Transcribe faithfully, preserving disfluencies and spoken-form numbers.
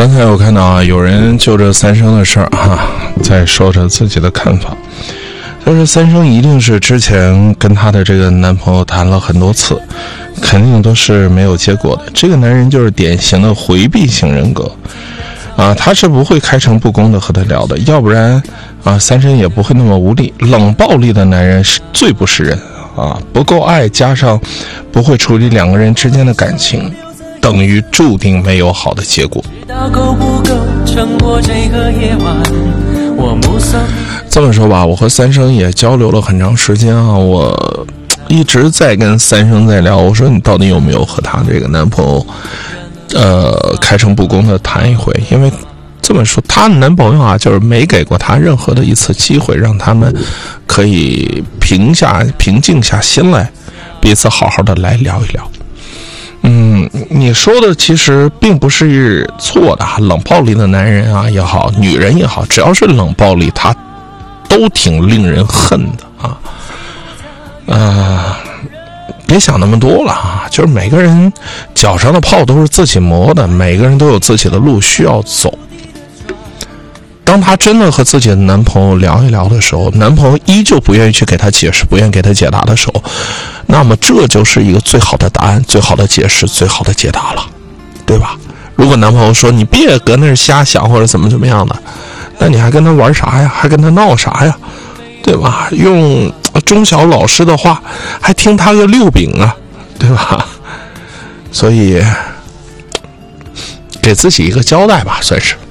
刚才我看到啊，有人就这三生的事儿啊，在说着自己的看法。就是三生一定是之前跟她的这个男朋友谈了很多次，肯定都是没有结果的。这个男人就是典型的回避型人格啊，他是不会开诚布公的和他聊的，要不然啊，三生也不会那么无力。冷暴力的男人是最不是人啊，不够爱，加上不会处理两个人之间的感情，等于注定没有好的结果。够不够撑过这个夜晚，我目送。这么说吧，我和三生也交流了很长时间啊，我一直在跟三生在聊，我说你到底有没有和她这个男朋友呃开诚布公的谈一回？因为这么说，她的男朋友啊，就是没给过她任何的一次机会，让他们可以平下平静下心来，彼此好好的来聊一聊。嗯，你说的其实并不是错的，冷暴力的男人啊也好，女人也好，只要是冷暴力，他都挺令人恨的啊。呃，别想那么多了啊，就是每个人脚上的泡都是自己磨的，每个人都有自己的路需要走。当她真的和自己的男朋友聊一聊的时候，男朋友依旧不愿意去给她解释，不愿意给她解答的时候，那么这就是一个最好的答案，最好的解释，最好的解答了，对吧？如果男朋友说你别搁那儿瞎想或者怎么怎么样的，那你还跟他玩啥呀？还跟他闹啥呀？对吧？用中小老师的话，还听他个六饼啊，对吧？所以给自己一个交代吧，算是。